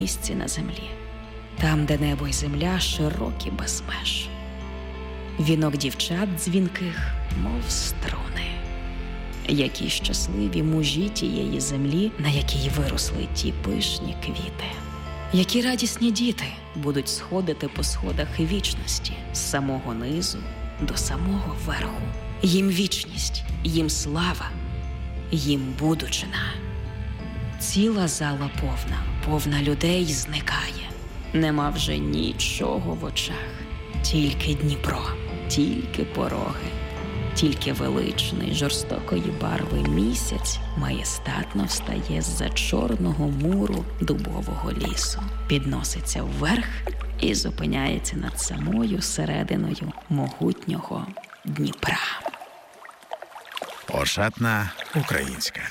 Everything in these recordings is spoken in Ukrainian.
місці на землі, там, де небо й земля широкі без меж. Вінок дівчат дзвінких, мов струни. Які щасливі мужі тієї землі, на якій виросли ті пишні квіти. Які радісні діти будуть сходити по сходах вічності з самого низу до самого верху. Їм вічність, їм слава, їм будучина. Ціла зала повна людей зникає. Нема вже нічого в очах. Тільки Дніпро, тільки пороги, тільки величний, жорстокої барви місяць маєстатно встає з-за чорного муру дубового лісу, підноситься вверх і зупиняється над самою серединою могутнього Дніпра. Ошатна українська.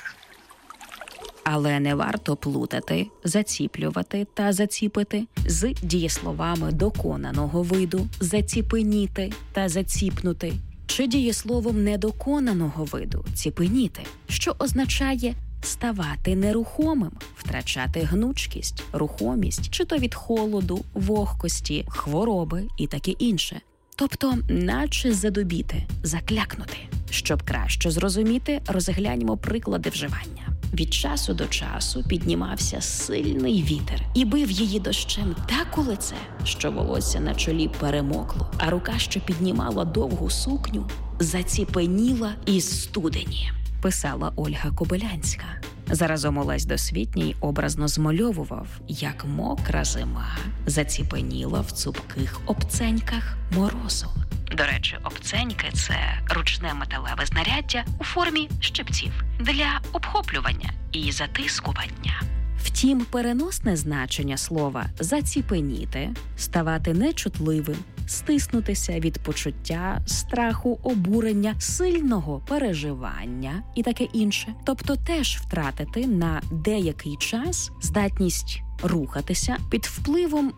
Але не варто плутати, заціплювати та заціпити з дієсловами доконаного виду «заціпеніти» та «заціпнути», чи дієсловом недоконаного виду «ціпеніти», що означає ставати нерухомим, втрачати гнучкість, рухомість, чи то від холоду, вогкості, хвороби і таке інше. Тобто, наче задубіти, заклякнути. Щоб краще зрозуміти, розгляньмо приклади вживання. Від часу до часу піднімався сильний вітер і бив її дощем так у лице, що волосся на чолі перемокло, а рука, що піднімала довгу сукню, заціпеніла із студені, писала Ольга Кобилянська. Заразом Олесь Досвітній образно змальовував, як мокра зима заціпеніла в цупких обценьках морозу. До речі, обценьки – це ручне металеве знаряддя у формі щипців для обхоплювання і затискування. Втім, переносне значення слова «заціпеніти» – ставати нечутливим, стиснутися від почуття, страху, обурення, сильного переживання і таке інше. Тобто теж втратити на деякий час здатність рухатися під впливом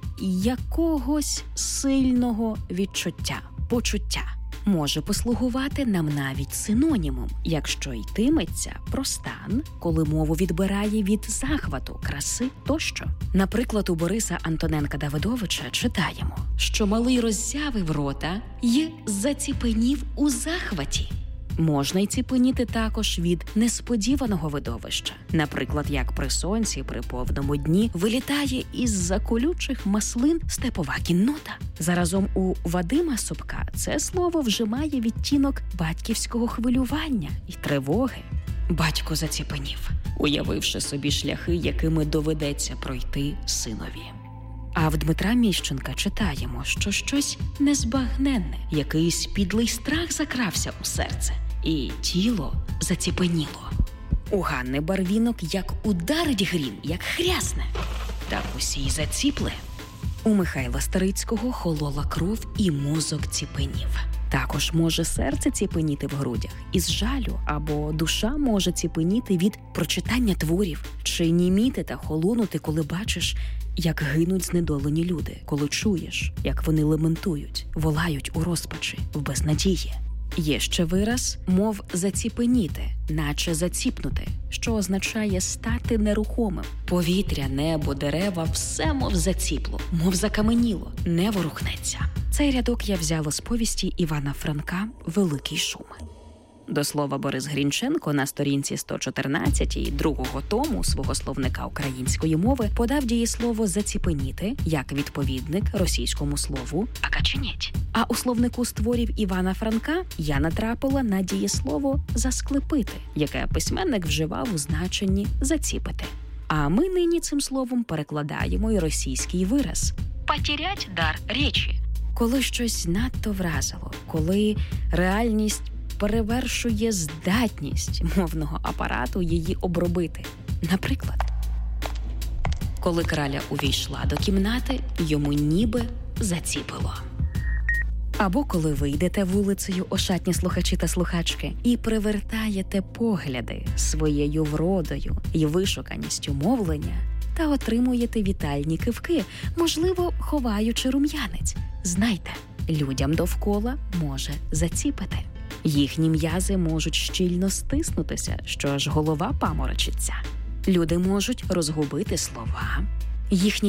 якогось сильного відчуття, почуття. Може послугувати нам навіть синонімом, якщо йтиметься про стан, коли мову відбирає від захвату, краси тощо. Наприклад, у Бориса Антоненка Давидовича читаємо, що малий роззявив рота й заціпенів у захваті. Можна й ціпеніти також від несподіваного видовища. Наприклад, як при сонці при повному дні вилітає із-за колючих маслин степова кіннота. Заразом у Вадима Собка це слово вже має відтінок батьківського хвилювання і тривоги. Батько заціпенів, уявивши собі шляхи, якими доведеться пройти синові. А в Дмитра Міщенка читаємо, що щось незбагненне, якийсь підлий страх закрався у серце, і тіло заціпеніло. У Ганни Барвінок як ударить грім, як хрясне, так усі й заціпли. У Михайла Старицького холола кров і мозок ціпенів. Також може серце ціпеніти в грудях із жалю, або душа може ціпеніти від прочитання творів, чи німіти та холонути, коли бачиш, як гинуть знедолені люди, коли чуєш, як вони лементують, волають у розпачі, в безнадії. Є ще вираз «мов заціпеніти», наче заціпнути, що означає стати нерухомим. Повітря, небо, дерева – все мов заціпло, мов закаменіло, не ворухнеться. Цей рядок я взяла з повісті Івана Франка «Великий шум». До слова, Борис Грінченко на сторінці 114 другого тому свого словника української мови подав дієслово «заціпеніти» як відповідник російському слову «акаченєть». А у словнику з творів Івана Франка я натрапила на дієслово «засклепити», яке письменник вживав у значенні «заціпити». А ми нині цим словом перекладаємо і російський вираз «потірять дар речі». Коли щось надто вразило, коли реальність перевершує здатність мовного апарату її обробити. Наприклад, коли краля увійшла до кімнати, йому ніби заціпило. Або коли ви йдете вулицею, ошатні слухачі та слухачки, і привертаєте погляди своєю вродою і вишуканістю мовлення та отримуєте вітальні кивки, можливо, ховаючи рум'янець. Знайте, людям довкола може заціпити. Їхні м'язи можуть щільно стиснутися, що аж голова паморочиться. Люди можуть розгубити слова. Їхні